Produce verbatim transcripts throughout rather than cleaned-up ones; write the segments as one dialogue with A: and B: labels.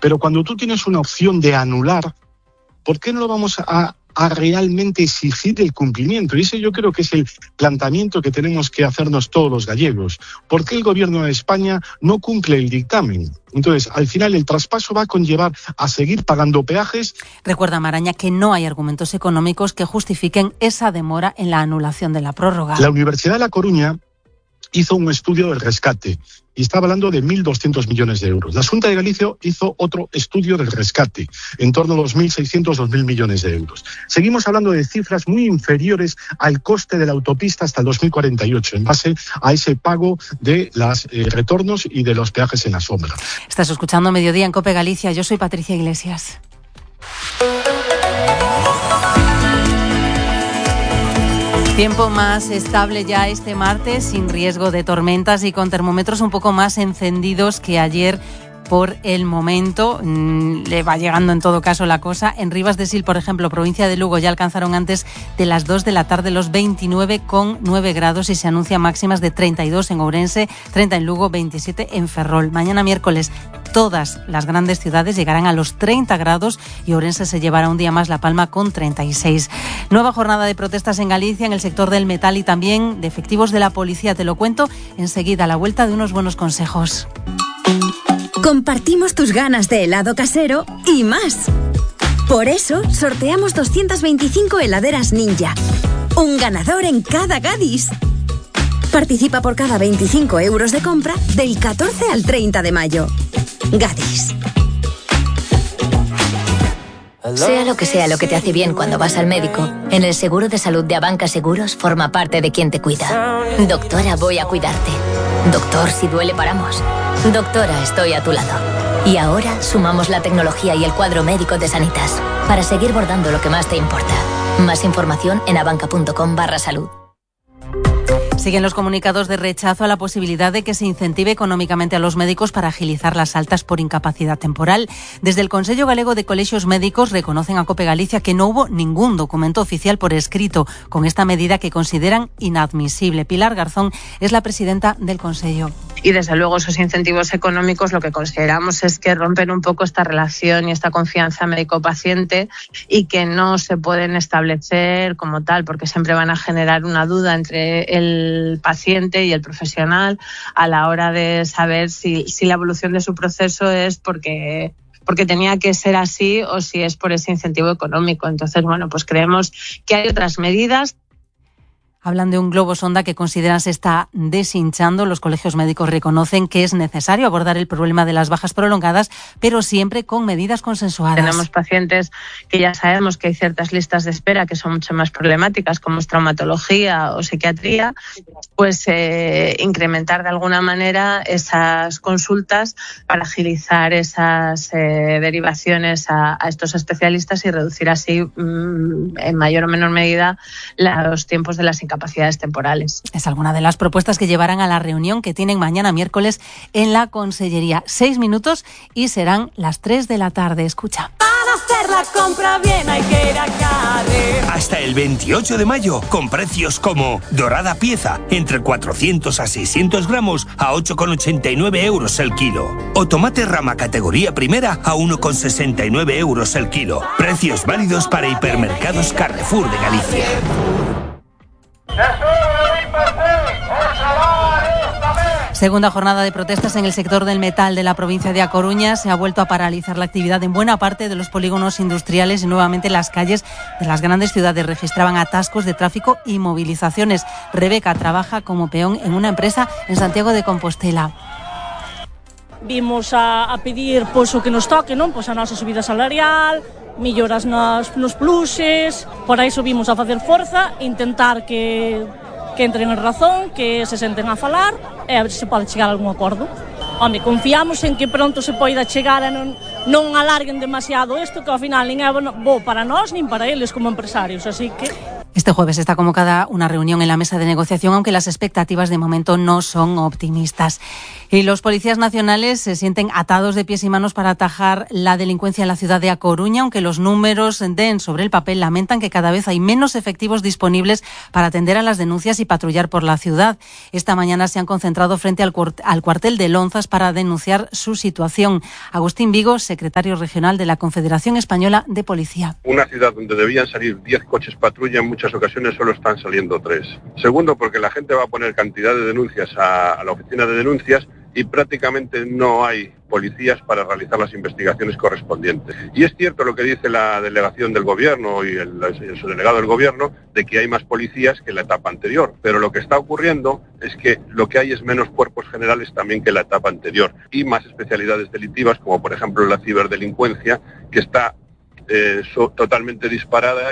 A: Pero cuando tú tienes una opción de anular, ¿por qué no lo vamos a, a realmente exigir el cumplimiento? Y ese yo creo que es el planteamiento que tenemos que hacernos todos los gallegos. ¿Por qué el gobierno de España no cumple el dictamen? Entonces, al final, el traspaso va a conllevar a seguir pagando peajes.
B: Recuerda, Maraña, que no hay argumentos económicos que justifiquen esa demora en la anulación de la prórroga.
A: La Universidad de La Coruña hizo un estudio del rescate y estaba hablando de mil doscientos millones de euros. La Xunta de Galicia hizo otro estudio del rescate, en torno a los mil seiscientos, dos mil millones de euros. Seguimos hablando de cifras muy inferiores al coste de la autopista hasta el dos mil cuarenta y ocho, en base a ese pago de los eh, retornos y de los peajes en la sombra.
B: Estás escuchando Mediodía en COPE Galicia. Yo soy Patricia Iglesias. Tiempo más estable ya este martes, sin riesgo de tormentas y con termómetros un poco más encendidos que ayer. Por el momento, mmm, le va llegando en todo caso la cosa. En Rivas de Sil, por ejemplo, provincia de Lugo, ya alcanzaron antes de las dos de la tarde los veintinueve coma nueve grados y se anuncian máximas de treinta y dos en Ourense, treinta en Lugo, veintisiete en Ferrol. Mañana miércoles todas las grandes ciudades llegarán a los treinta grados y Ourense se llevará un día más la palma con treinta y seis. Nueva jornada de protestas en Galicia, en el sector del metal y también de efectivos de la policía. Te lo cuento enseguida, a la vuelta de unos buenos consejos.
C: Compartimos tus ganas de helado casero y más. Por eso, sorteamos doscientas veinticinco heladeras Ninja. Un ganador en cada Gadis. Participa por cada veinticinco euros de compra del catorce al treinta de mayo. Gadis.
D: Sea lo que sea lo que te hace bien cuando vas al médico, en el seguro de salud de Abanca Seguros forma parte de quien te cuida. Doctora, voy a cuidarte. Doctor, si duele paramos. Doctora, estoy a tu lado. Y ahora sumamos la tecnología y el cuadro médico de Sanitas para seguir bordando lo que más te importa. Más información en abanca.com barra salud.
B: Siguen los comunicados de rechazo a la posibilidad de que se incentive económicamente a los médicos para agilizar las altas por incapacidad temporal. Desde el Consello Galego de Colexios Médicos reconocen a COPE Galicia que no hubo ningún documento oficial por escrito con esta medida que consideran inadmisible. Pilar Garzón es la presidenta del Consello.
E: Y desde luego esos incentivos económicos lo que consideramos es que rompen un poco esta relación y esta confianza médico-paciente y que no se pueden establecer como tal porque siempre van a generar una duda entre el paciente y el profesional a la hora de saber si, si la evolución de su proceso es porque... porque tenía que ser así o si es por ese incentivo económico. Entonces, bueno, pues creemos que hay otras medidas.
B: Hablan de un globo sonda que consideran se está deshinchando. Los colegios médicos reconocen que es necesario abordar el problema de las bajas prolongadas, pero siempre con medidas consensuadas.
E: Tenemos pacientes que ya sabemos que hay ciertas listas de espera que son mucho más problemáticas, como es traumatología o psiquiatría, pues eh, incrementar de alguna manera esas consultas para agilizar esas eh, derivaciones a, a estos especialistas y reducir así mmm, en mayor o menor medida los tiempos de las incapacidades capacidades temporales.
B: Es alguna de las propuestas que llevarán a la reunión que tienen mañana miércoles en la Consellería. Seis minutos y serán las tres de la tarde. Escucha.
F: Para hacer la compra bien hay que ir a Carrer.
G: Hasta el veintiocho de mayo, con precios como dorada pieza, entre cuatrocientos a seiscientos gramos a ocho con ochenta y nueve euros el kilo. O tomate rama categoría primera a uno con sesenta y nueve euros el kilo. Precios válidos para hipermercados Carrefour de Galicia.
B: Segunda jornada de protestas en el sector del metal de la provincia de A Coruña. Se ha vuelto a paralizar la actividad en buena parte de los polígonos industriales y nuevamente las calles de las grandes ciudades registraban atascos de tráfico y movilizaciones. Rebeca trabaja como peón en una empresa en Santiago de Compostela.
H: Vimos a, a pedir pois, o que nos toque, non? Pois a nosa subida salarial, melloras nos, nos pluses, por iso vimos a facer forza, intentar que, que entren en razón, que se senten a falar e a ver se pode chegar a algún acordo. Home, confiamos en que pronto se poida chegar a non, non alarguen demasiado isto, que ao final nin é bo para nós nin para eles como empresarios, así que...
B: Este jueves está convocada una reunión en la mesa de negociación, aunque las expectativas de momento no son optimistas. Y los policías nacionales se sienten atados de pies y manos para atajar la delincuencia en la ciudad de A Coruña, aunque los números den sobre el papel, lamentan que cada vez hay menos efectivos disponibles para atender a las denuncias y patrullar por la ciudad. Esta mañana se han concentrado frente al, cuart- al cuartel de Lonzas para denunciar su situación. Agustín Vigo, secretario regional de la Confederación Española de Policía.
I: Una ciudad donde debían salir diez coches patrulla, en muchas ocasiones solo están saliendo tres. Segundo, porque la gente va a poner cantidad de denuncias a, a la oficina de denuncias y prácticamente no hay policías para realizar las investigaciones correspondientes. Y es cierto lo que dice la delegación del gobierno y el, el subdelegado del gobierno, de que hay más policías que en la etapa anterior, pero lo que está ocurriendo es que lo que hay es menos cuerpos generales también que en la etapa anterior y más especialidades delictivas, como por ejemplo la ciberdelincuencia, que está eh, so, totalmente disparada.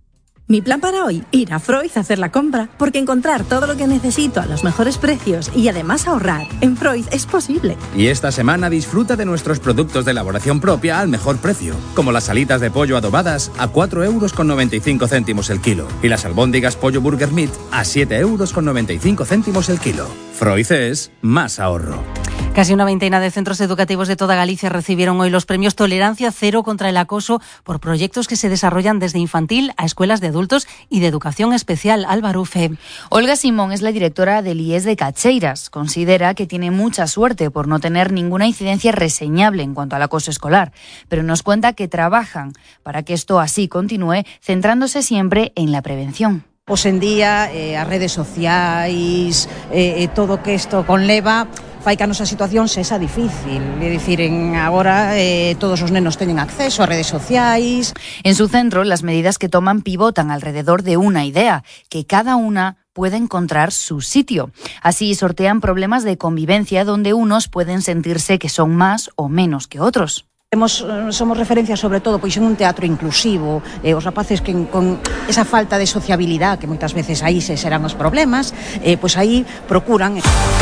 J: Mi plan para hoy, ir a Freud a hacer la compra, porque encontrar todo lo que necesito a los mejores precios y además ahorrar en Freud es posible.
K: Y esta semana disfruta de nuestros productos de elaboración propia al mejor precio, como las alitas de pollo adobadas a cuatro euros con noventa y cinco céntimos el kilo y las albóndigas pollo burger meat a siete euros con noventa y cinco céntimos el kilo. Freud es más ahorro.
B: Casi una veintena de centros educativos de toda Galicia recibieron hoy los premios Tolerancia Cero contra el Acoso por proyectos que se desarrollan desde infantil a escuelas de adultos y de educación especial. Álvaro Ufe.
L: Olga Simón es la directora del I E S de Cacheiras. Considera que tiene mucha suerte por no tener ninguna incidencia reseñable en cuanto al acoso escolar, pero nos cuenta que trabajan para que esto así continúe, centrándose siempre en la prevención.
M: Hoxe en día, eh, as redes sociais, eh, todo o que isto conleva, fai que a nosa situación sexa difícil. É dicir, en agora eh, todos os nenos teñen acceso a redes sociais.
L: En su centro, las medidas que toman pivotan alrededor de una idea, que cada una puede encontrar su sitio. Así sortean problemas de convivencia donde unos pueden sentirse que son más o menos que otros.
M: Temos, somos referencia sobre todo pois en un teatro inclusivo, eh, os rapaces que con esa falta de sociabilidade que moitas veces aí se serán os problemas, eh, pois aí procuran.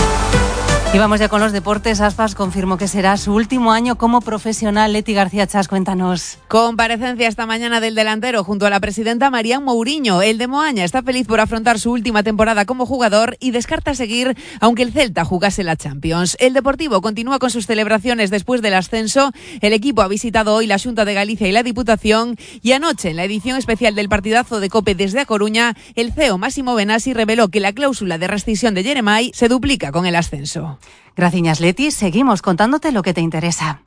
B: Y vamos ya con los deportes. Aspas confirmó que será su último año como profesional. Leti García Chas, cuéntanos.
N: Comparecencia esta mañana del delantero junto a la presidenta Marián Mouriño. El de Moaña está feliz por afrontar su última temporada como jugador y descarta seguir aunque el Celta jugase la Champions. El Deportivo continúa con sus celebraciones después del ascenso. El equipo ha visitado hoy la Xunta de Galicia y la Diputación y anoche en la edición especial del partidazo de COPE desde A Coruña, el C E O Máximo Benassi reveló que la cláusula de rescisión de Jeremai se duplica con el ascenso.
B: Gracias, Leti. Seguimos contándote lo que te interesa.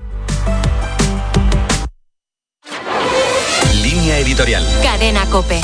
O: Línea editorial.
D: Cadena COPE.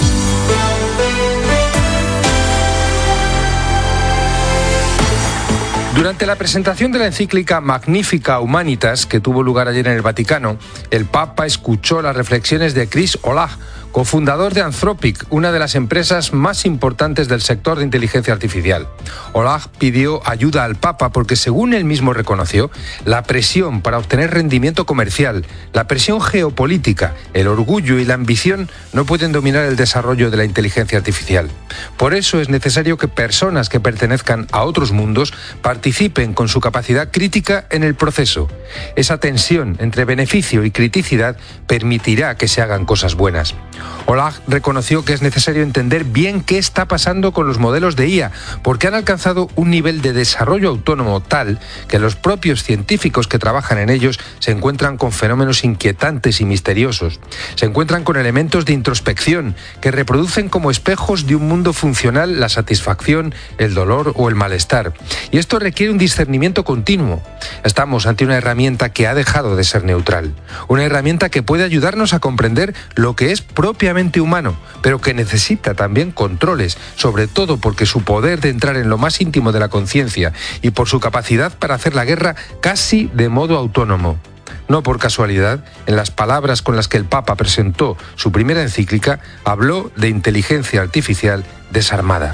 P: Durante la presentación de la encíclica Magnificat Humanitas, que tuvo lugar ayer en el Vaticano, el Papa escuchó las reflexiones de Chris Olah, cofundador de Anthropic, una de las empresas más importantes del sector de inteligencia artificial. Olah pidió ayuda al Papa porque, según él mismo reconoció, la presión para obtener rendimiento comercial, la presión geopolítica, el orgullo y la ambición no pueden dominar el desarrollo de la inteligencia artificial. Por eso es necesario que personas que pertenezcan a otros mundos participen con su capacidad crítica en el proceso. Esa tensión entre beneficio y criticidad permitirá que se hagan cosas buenas. Olah reconoció que es necesario entender bien qué está pasando con los modelos de I A, porque han alcanzado un nivel de desarrollo autónomo tal que los propios científicos que trabajan en ellos se encuentran con fenómenos inquietantes y misteriosos. Se encuentran con elementos de introspección que reproducen como espejos de un mundo funcional la satisfacción, el dolor o el malestar. Y esto requiere un discernimiento continuo. Estamos ante una herramienta que ha dejado de ser neutral, una herramienta que puede ayudarnos a comprender lo que es propiamente humano, pero que necesita también controles, sobre todo porque su poder de entrar en lo más íntimo de la conciencia y por su capacidad para hacer la guerra casi de modo autónomo. No por casualidad, en las palabras con las que el Papa presentó su primera encíclica, habló de inteligencia artificial desarmada.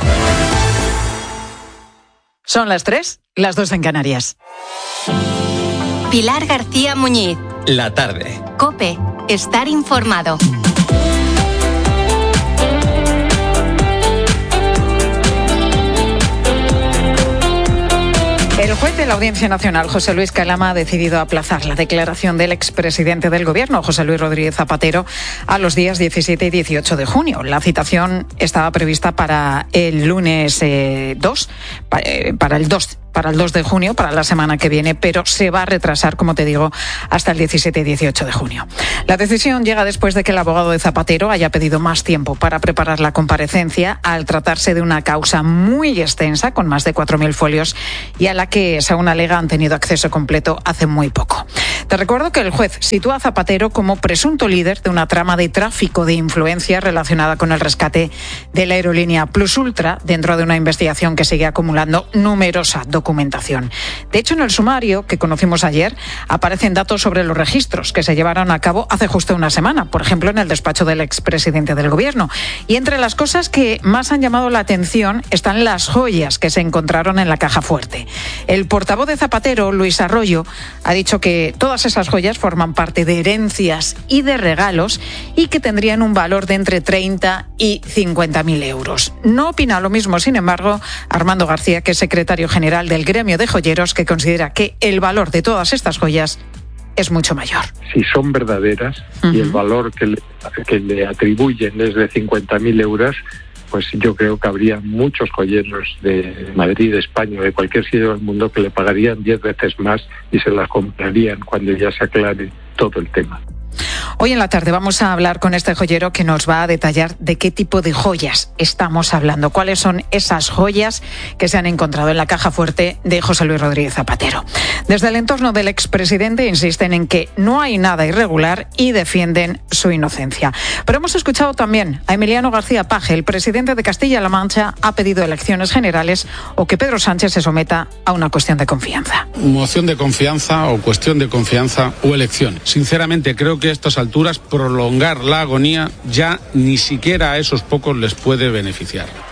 Q: Son las tres, las dos en Canarias.
D: Pilar García Muñiz.
O: La tarde.
D: COPE. Estar informado.
M: El
Q: juez de la Audiencia Nacional, José Luis Calama, ha decidido aplazar la declaración del expresidente del Gobierno, José Luis Rodríguez Zapatero, a los días diecisiete y dieciocho de junio. La citación estaba prevista para el lunes eh, dos, para, eh, para el dos para el dos de junio, para la semana que viene, pero se va a retrasar, como te digo, hasta el diecisiete y dieciocho de junio. La decisión llega después de que el abogado de Zapatero haya pedido más tiempo para preparar la comparecencia, al tratarse de una causa muy extensa, con más de cuatro mil folios, y a la que, según alega, han tenido acceso completo hace muy poco. Te recuerdo que el juez sitúa a Zapatero como presunto líder de una trama de tráfico de influencia relacionada con el rescate de la aerolínea Plus Ultra, dentro de una investigación que sigue acumulando numerosa documentación. documentación. De hecho, en el sumario que conocimos ayer aparecen datos sobre los registros que se llevaron a cabo hace justo una semana, por ejemplo, en el despacho del expresidente del Gobierno. Y entre las cosas que más han llamado la atención están las joyas que se encontraron en la caja fuerte. El portavoz de Zapatero, Luis Arroyo, ha dicho que todas esas joyas forman parte de herencias y de regalos y que tendrían un valor de entre treinta y cincuenta mil euros. No opina lo mismo, sin embargo, Armando García, que es secretario general del gremio de joyeros, que considera que el valor de todas estas joyas es mucho mayor.
R: Si son verdaderas uh-huh. y el valor que le, que le atribuyen es de cincuenta mil euros, pues yo creo que habría muchos joyeros de Madrid, de España, de cualquier sitio del mundo que le pagarían diez veces más y se las comprarían cuando ya se aclare todo el tema.
Q: Hoy en la tarde vamos a hablar con este joyero que nos va a detallar de qué tipo de joyas estamos hablando, cuáles son esas joyas que se han encontrado en la caja fuerte de José Luis Rodríguez Zapatero. Desde el entorno del expresidente insisten en que no hay nada irregular y defienden su inocencia. Pero hemos escuchado también a Emiliano García Paje, el presidente de Castilla-La Mancha, ha pedido elecciones generales o que Pedro Sánchez se someta a una cuestión de confianza.
S: Moción de confianza o cuestión de confianza o elección. Sinceramente creo que a estas alturas prolongar la agonía ya ni siquiera a esos pocos les puede beneficiar.